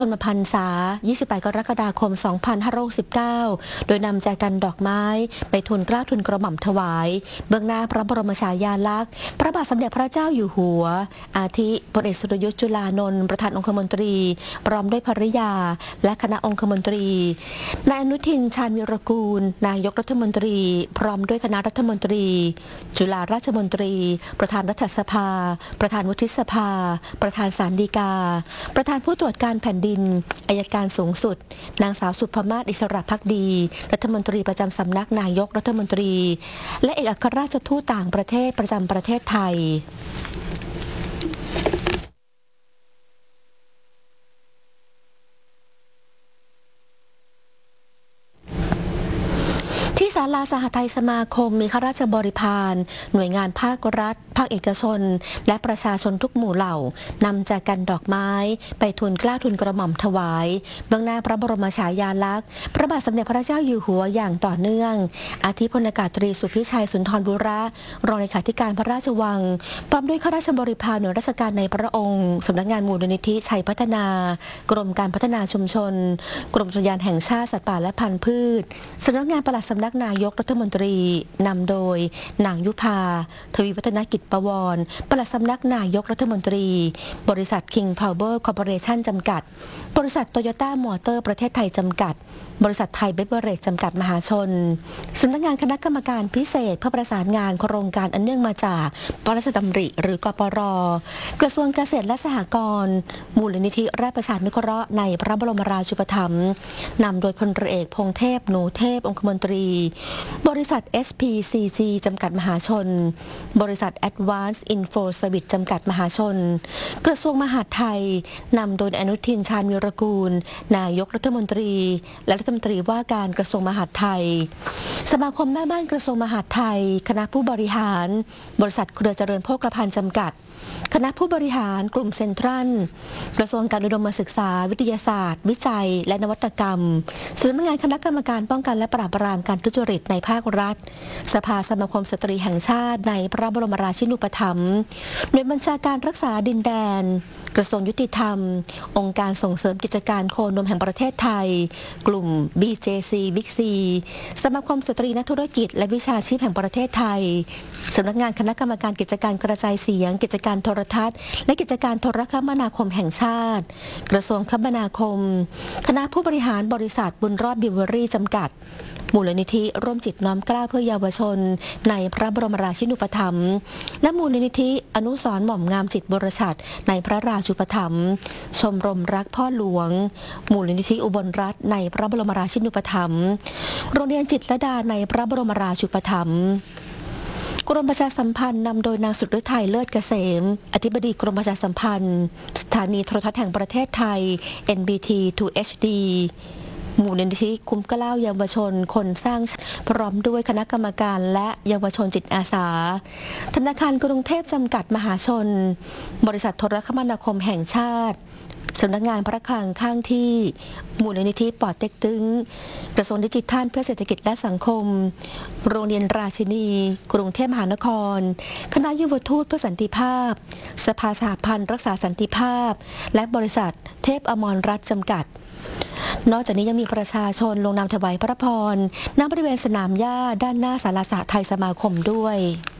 ชนมพรรษา 28 กรกฎาคม 2519 โดยนำแจกันดอกไม้ไปทูลเกล้าทูลกระหม่อมถวายเบื้องหน้าพระบรมฉายาลักษณ์พระบาทสมเด็จพระเจ้าอยู่หัวอาทิพลเอกสุรยุทธ์จุลานนท์ประธานองคมนตรีพร้อมด้วยภริยาและคณะองคมนตรีนายอนุทินชาญวิรกูลนายกรัฐมนตรีพร้อมด้วยคณะรัฐมนตรีจุฬาราชมนตรีประธานรัฐสภาประธานวุฒิสภาประธานศาลฎีกาประธานผู้ตรวจการแผ่นดินอัยการสูงสุดนางสาวสุภมาศอิสระภักดีรัฐมนตรีประจำสำนักนายกรัฐมนตรีและเอกอัครราชทูตต่างประเทศประจำประเทศไทยที่ศาลาสหไทยสมาคมมีข้าราชบริพารหน่วยงานภาครัฐภาคเอกชนและประชาชนทุกหมู่เหล่านำแจกันดอกไม้ไปทูลเกล้าทูลกระหม่อมถวายเบื้องหน้าพระบรมฉายาลักษณ์พระบาทสมเด็จพระเจ้าอยู่หัวอย่างต่อเนื่องอาทิพลอากาศตรีสุพิชัยสุนทรบุระรองเลขาธิการพระราชวังพร้อมด้วยข้าราชบริพารหน่วยราชการในพระองค์สำนักงานมูลนิธิชัยพัฒนากรมการพัฒนาชุมชนกรมอุทยานแห่งชาติสัตว์ป่าและพันธุ์พืชสำนักงานปลัดสำนักนายกรัฐมนตรีนำโดยนางยุพาทวีวัฒนกิจประวรปลัดสำนักนายกรัฐมนตรีบริษัท King Power Corporation จำกัดบริษัทโตโยต้ามอเตอร์ประเทศไทยจำกัดบริษัทไทยเบเวอเรจจำกัดมหาชนสำนักงานคณะกรรมการพิเศษเพื่อประสานงานโครงการอันเนื่องมาจากพระราชดำริหรือกปร.กระทรวงเกษตรและสหกรณ์มูลนิธิราชประชานุเคราะห์ในพระบรมราชูปถัมภ์นำโดยพลเรือเอกพงษ์เทพหนูเทพองคมนตรีบริษัท SPCG จำกัดมหาชนบริษัท Advanced Info Service จำกัดมหาชนกระทรวงมหาดไทยนำโดยอนุทินชาญวิรกูลนายกรัฐมนตรีและรัฐมนตรีว่าการกระทรวงมหาดไทยสมาคมแม่บ้านกระทรวงมหาดไทยคณะผู้บริหารบริษัทเครือเจริญโภคภัณฑ์จำกัดคณะผู้บริหารกลุ่มเซ็นทรัลกระทรวงการอุดมศึกษาวิทยาศาสตร์วิจัยและนวัตกรรมสำนักงานคณะกรรมการป้องกันและปราบปรามการทุจริตในภาครัฐสภาสมาคมสตรีแห่งชาติในพระบรมราชินูปถัมภ์หน่วยบัญชาการรักษาดินแดนกระทรวงยุติธรรมองค์การส่งเสริมกิจการโคนมแห่งประเทศไทยกลุ่ม BJC Big C สมาคมสตรีนักธุรกิจและวิชาชีพแห่งประเทศไทยสำนักงานคณะกรรมการกิจการกระจายเสียงกิจการโทรทัศน์และกิจการโทรคมนาคมแห่งชาติกระทรวงคมนาคมคณะผู้บริหารบริษัทบุญรอดบิวเวอรี่จำกัดมูลนิธิร่วมจิตน้อมเกล้าเพื่อเยาวชนในพระบรมราชินูปถัมภ์และมูลนิธิอนุสรณ์หม่อมงามจิตบรชัดในพระราชูปถัมภ์ชมรมรักพ่อหลวงมูลนิธิอุบลรัตน์ในพระบรมราชินูปถัมภ์โรงเรียนจิตรลดาในพระบรมราชูปถัมภ์กรมประชาสัมพันธ์นำโดยนางสุดฤทัยเลิศเกษมอธิบดีกรมประชาสัมพันธ์สถานีโทรทัศน์แห่งประเทศไทย NBT 2 HD มูลนิธิคุ้มเกล้าเยาวชนคนสร้างพร้อมด้วยคณะกรรมการและเยาวชนจิตอาสาธนาคารกรุงเทพจำกัดมหาชนบริษัทโทรคมนาคมแห่งชาติสำนักงานพระคลังข้างที่มูลนิธิปอเต็กตึงกระทรวงดิจิทัลเพื่อเศรษฐกิจและสังคมโรงเรียนราชินีกรุงเทพมหานครคณะยุวทูตเพื่อสันติภาพสภาสหพันธ์รักษาสันติภาพและบริษัทเทพอมรรัตน์จำกัดนอกจากนี้ยังมีประชาชนลงนามถวายพระพรณณบริเวณสนามหญ้าด้านหน้าศาลาสหไทยสมาคมด้วย